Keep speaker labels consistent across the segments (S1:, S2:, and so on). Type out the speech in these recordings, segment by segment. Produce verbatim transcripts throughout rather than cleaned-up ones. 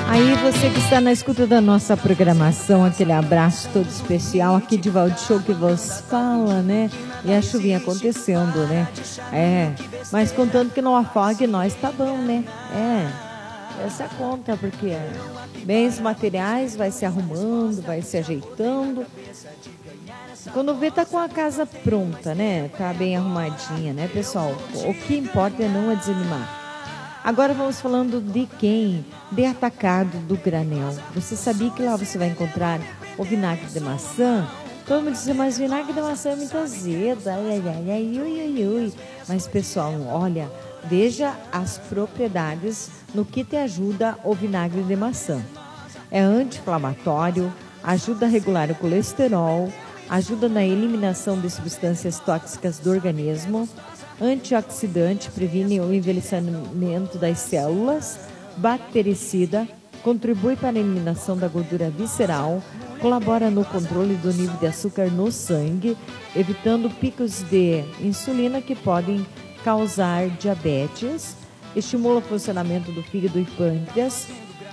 S1: Aí você que está na escuta da nossa programação, aquele abraço todo especial aqui de Valde Show que vos fala, né? E a chuvinha acontecendo, né? É, mas contando que não afogue nós, tá bom, né? É, essa é a conta, porque bens materiais vai se arrumando, vai se ajeitando. Quando vê, tá com a casa pronta, né? Tá bem arrumadinha, né, pessoal? O que importa é não desanimar. Agora vamos falando de quem? De Atacado do Granel. Você sabia que lá você vai encontrar o vinagre de maçã? Todo mundo diz, mas vinagre de maçã é muito azedo. Ai, ai, ai, ai, ui, ui, ui. Mas, pessoal, olha, veja as propriedades no que te ajuda o vinagre de maçã. É anti-inflamatório, ajuda a regular o colesterol, ajuda na eliminação de substâncias tóxicas do organismo, antioxidante, previne o envelhecimento das células, bactericida, contribui para a eliminação da gordura visceral, colabora no controle do nível de açúcar no sangue, evitando picos de insulina que podem causar diabetes, estimula o funcionamento do fígado e pâncreas,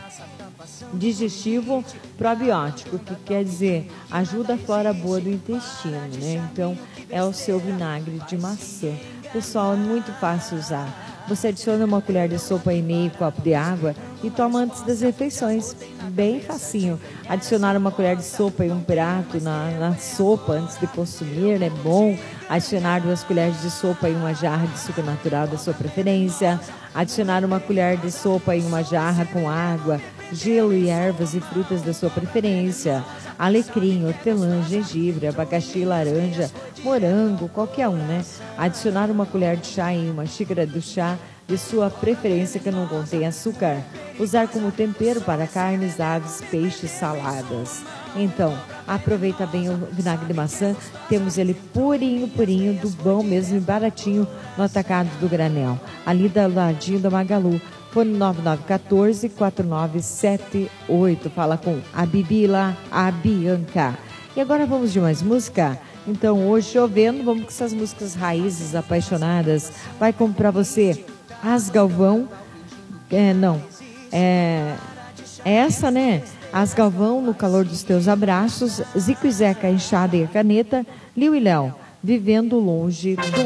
S1: digestivo probiótico, que quer dizer ajuda a flora boa do intestino, né? Então é o seu vinagre de maçã. Pessoal, é muito fácil usar. Você adiciona uma colher de sopa e meio copo de água e toma antes das refeições. Bem facinho. Adicionar uma colher de sopa e um prato na, na sopa antes de consumir, é bom. Adicionar duas colheres de sopa em uma jarra de suco natural da sua preferência. Adicionar uma colher de sopa em uma jarra com água, gelo e ervas e frutas da sua preferência. Alecrim, hortelã, gengibre, abacaxi, laranja, morango, qualquer um, né? Adicionar uma colher de chá em uma xícara de chá de sua preferência que não contém açúcar. Usar como tempero para carnes, aves, peixes, saladas. Então, aproveita bem o vinagre de maçã. Temos ele purinho, purinho, do bom mesmo e baratinho no Atacado do Granel. Ali do ladinho da Magalu. Fone nove nove um quatro, quatro nove sete oito. Fala com a Bibi lá, a Bianca. E agora vamos de mais música? Então, hoje chovendo, vamos com essas músicas raízes, apaixonadas. Vai como pra você, As Galvão. É, não, é, é essa, né? As Galvão, No Calor dos Teus Abraços. Zico e Zeca, Enxada e a Caneta. Liu e Léo, Vivendo Longe do